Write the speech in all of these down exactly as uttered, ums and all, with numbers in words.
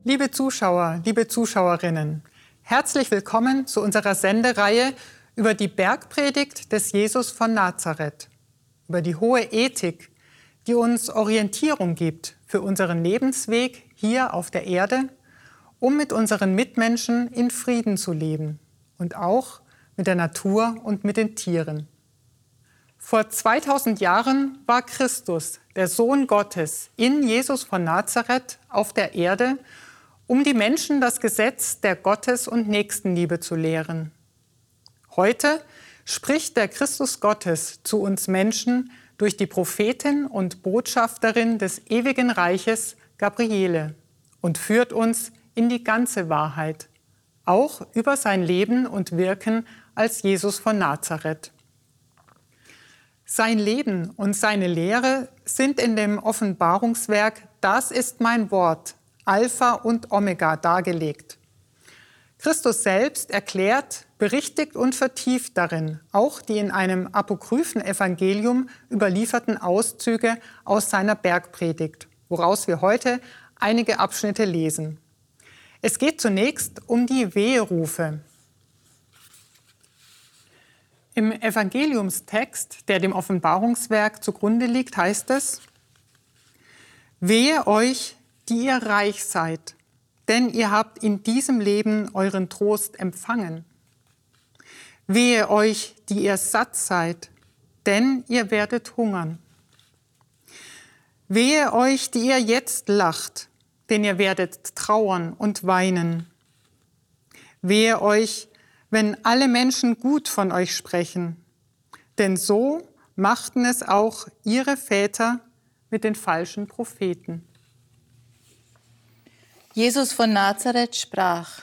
Liebe Zuschauer, liebe Zuschauerinnen, herzlich willkommen zu unserer Sendereihe über die Bergpredigt des Jesus von Nazareth, über die hohe Ethik, die uns Orientierung gibt für unseren Lebensweg hier auf der Erde, um mit unseren Mitmenschen in Frieden zu leben und auch mit der Natur und mit den Tieren. Vor zweitausend Jahren war Christus, der Sohn Gottes, in Jesus von Nazareth auf der Erde, um die Menschen das Gesetz der Gottes- und Nächstenliebe zu lehren. Heute spricht der Christus Gottes zu uns Menschen durch die Prophetin und Botschafterin des ewigen Reiches, Gabriele, und führt uns in die ganze Wahrheit, auch über sein Leben und Wirken als Jesus von Nazareth. Sein Leben und seine Lehre sind in dem Offenbarungswerk „Das ist mein Wort, Alpha und Omega" dargelegt. Christus selbst erklärt, berichtigt und vertieft darin auch die in einem apokryphen Evangelium überlieferten Auszüge aus seiner Bergpredigt, woraus wir heute einige Abschnitte lesen. Es geht zunächst um die Weherufe. Im Evangeliumstext, der dem Offenbarungswerk zugrunde liegt, heißt es: Wehe euch, die ihr reich seid, denn ihr habt in diesem Leben euren Trost empfangen. Wehe euch, die ihr satt seid, denn ihr werdet hungern. Wehe euch, die ihr jetzt lacht, denn ihr werdet trauern und weinen. Wehe euch, wenn alle Menschen gut von euch sprechen, denn so machten es auch ihre Väter mit den falschen Propheten. Jesus von Nazareth sprach: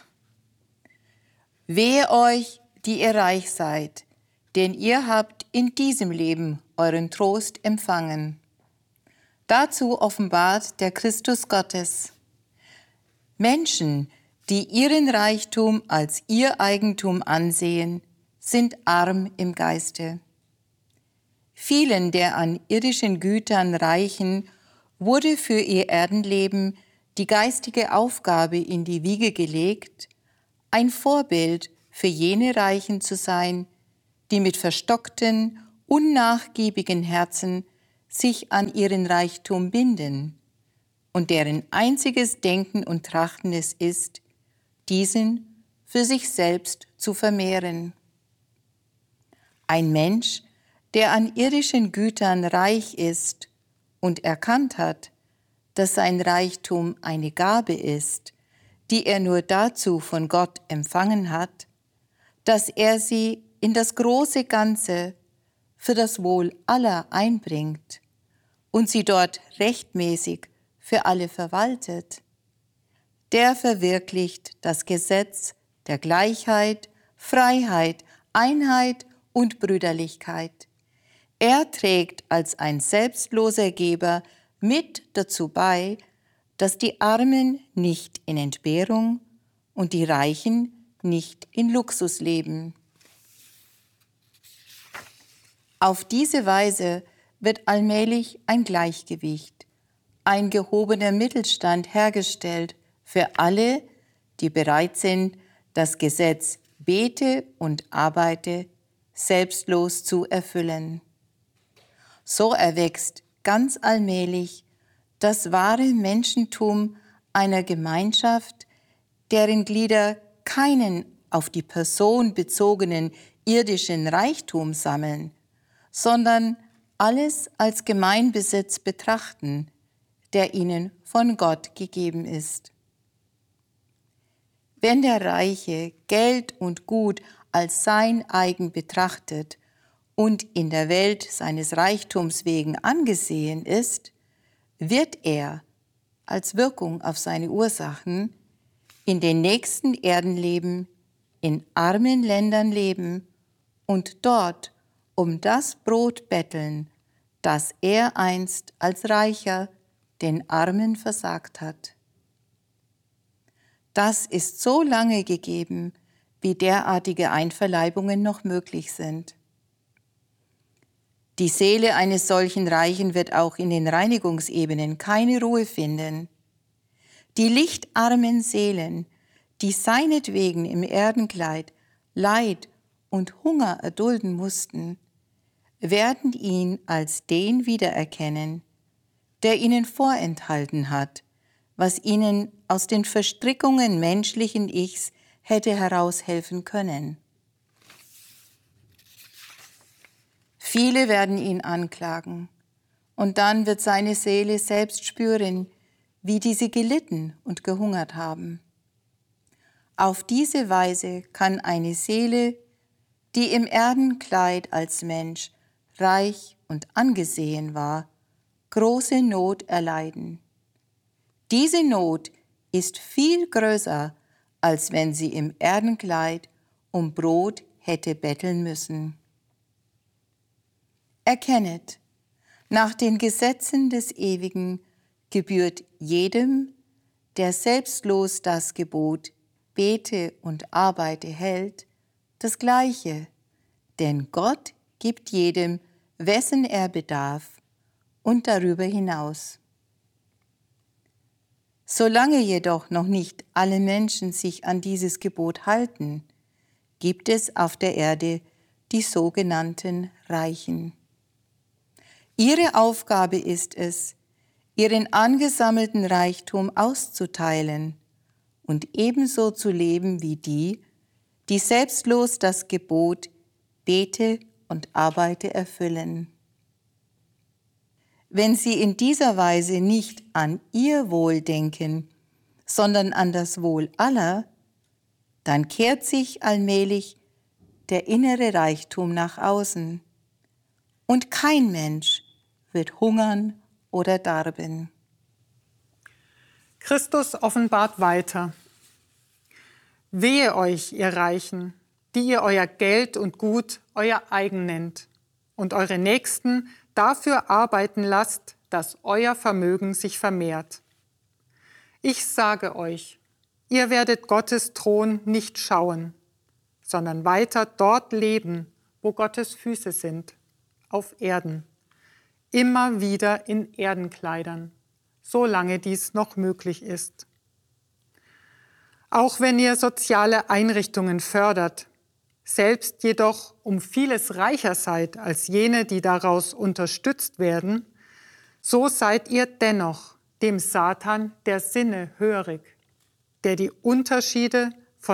Wehe euch, die ihr reich seid, denn ihr habt in diesem Leben euren Trost empfangen. Dazu offenbart der Christus Gottes: Menschen, die ihren Reichtum als ihr Eigentum ansehen, sind arm im Geiste. Vielen der an irdischen Gütern Reichen wurde für ihr Erdenleben die geistige Aufgabe in die Wiege gelegt, ein Vorbild für jene Reichen zu sein, die mit verstockten, unnachgiebigen Herzen sich an ihren Reichtum binden und deren einziges Denken und Trachten es ist, diesen für sich selbst zu vermehren. Ein Mensch, der an irdischen Gütern reich ist und erkannt hat, dass sein Reichtum eine Gabe ist, die er nur dazu von Gott empfangen hat, dass er sie in das große Ganze für das Wohl aller einbringt und sie dort rechtmäßig für alle verwaltet, der verwirklicht das Gesetz der Gleichheit, Freiheit, Einheit und Brüderlichkeit. Er trägt als ein selbstloser Geber mit dazu bei, dass die Armen nicht in Entbehrung und die Reichen nicht in Luxus leben. Auf diese Weise wird allmählich ein Gleichgewicht, ein gehobener Mittelstand hergestellt für alle, die bereit sind, das Gesetz bete und arbeite selbstlos zu erfüllen. So erwächst ganz allmählich das wahre Menschentum einer Gemeinschaft, deren Glieder keinen auf die Person bezogenen irdischen Reichtum sammeln, sondern alles als Gemeinbesitz betrachten, der ihnen von Gott gegeben ist. Wenn der Reiche Geld und Gut als sein eigen betrachtet und in der Welt seines Reichtums wegen angesehen ist, wird er als Wirkung auf seine Ursachen in den nächsten Erden leben, in armen Ländern leben und dort um das Brot betteln, das er einst als Reicher den Armen versagt hat. Das ist so lange gegeben, wie derartige Einverleibungen noch möglich sind. Die Seele eines solchen Reichen wird auch in den Reinigungsebenen keine Ruhe finden. Die lichtarmen Seelen, die seinetwegen im Erdenkleid Leid und Hunger erdulden mussten, werden ihn als den wiedererkennen, der ihnen vorenthalten hat, was ihnen aus den Verstrickungen menschlichen Ichs hätte heraushelfen können. Viele werden ihn anklagen, und dann wird seine Seele selbst spüren, wie diese gelitten und gehungert haben. Auf diese Weise kann eine Seele, die im Erdenkleid als Mensch reich und angesehen war, große Not erleiden. Diese Not ist viel größer, als wenn sie im Erdenkleid um Brot hätte betteln müssen. Erkennet, nach den Gesetzen des Ewigen gebührt jedem, der selbstlos das Gebot bete und arbeite hält, das Gleiche, denn Gott gibt jedem, wessen er bedarf, und darüber hinaus. Solange jedoch noch nicht alle Menschen sich an dieses Gebot halten, gibt es auf der Erde die sogenannten Reichen. Ihre Aufgabe ist es, ihren angesammelten Reichtum auszuteilen und ebenso zu leben wie die, die selbstlos das Gebot bete und arbeite erfüllen. Wenn sie in dieser Weise nicht an ihr Wohl denken, sondern an das Wohl aller, dann kehrt sich allmählich der innere Reichtum nach außen und kein Mensch wird hungern oder darben. Christus offenbart weiter: Wehe euch, ihr Reichen, die ihr euer Geld und Gut euer eigen nennt und eure Nächsten dafür arbeiten lasst, dass euer Vermögen sich vermehrt. Ich sage euch, ihr werdet Gottes Thron nicht schauen, sondern weiter dort leben, wo Gottes Füße sind, auf Erden, immer wieder in Erdenkleidern, solange dies noch möglich ist. Auch wenn ihr soziale Einrichtungen fördert, selbst jedoch um vieles reicher seid als jene, die daraus unterstützt werden, so seid ihr dennoch dem Satan der Sinne hörig, der die Unterschiede